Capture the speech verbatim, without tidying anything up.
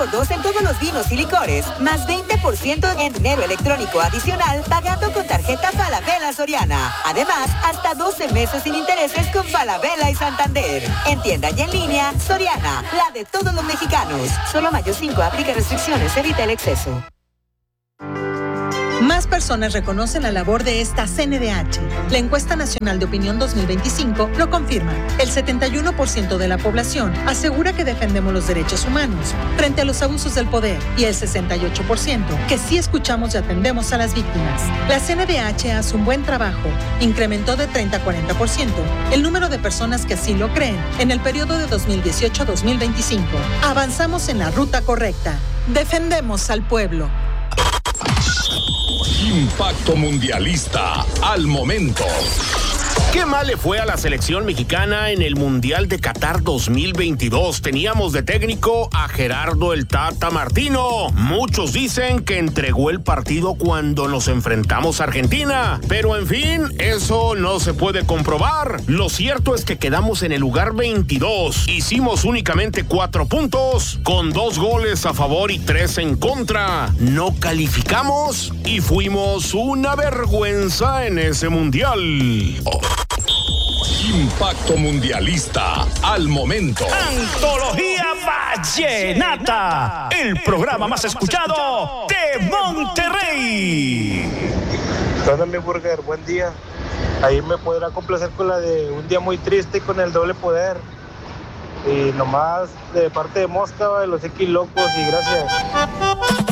por dos en todos los vinos y licores, más veinte por ciento en dinero electrónico adicional pagando con tarjeta Falabella Soriana. Además, hasta doce meses sin intereses con Falabella y Santander. En tienda y en línea, Soriana, la de todos los mexicanos. Solo mayo cinco, aplica restricciones, evita el exceso. Más personas reconocen la labor de esta C N D H. La encuesta nacional de opinión dos mil veinticinco lo confirma. El setenta y uno por ciento de la población asegura que defendemos los derechos humanos frente a los abusos del poder y el sesenta y ocho por ciento que sí escuchamos y atendemos a las víctimas. La C N D H hace un buen trabajo. Incrementó de treinta a cuarenta por ciento el número de personas que así lo creen en el periodo de dos mil dieciocho a dos mil veinticinco. Avanzamos en la ruta correcta. Defendemos al pueblo. Impacto Mundialista al momento. Qué mal le fue a la selección mexicana en el Mundial de Qatar dos mil veintidós. Teníamos de técnico a Gerardo el Tata Martino. Muchos dicen que entregó el partido cuando nos enfrentamos a Argentina. Pero en fin, eso no se puede comprobar. Lo cierto es que quedamos en el lugar veintidós. Hicimos únicamente cuatro puntos, con dos goles a favor y tres en contra. No calificamos y fuimos una vergüenza en ese Mundial. Oh. Impacto Mundialista al momento. Antología Vallenata, el programa más escuchado de Monterrey. ¿Dónde mi burger? Buen día. Ahí me podrá complacer con la de Un día muy triste con el doble poder. Y nomás de parte de Mosca, de los X locos, y gracias.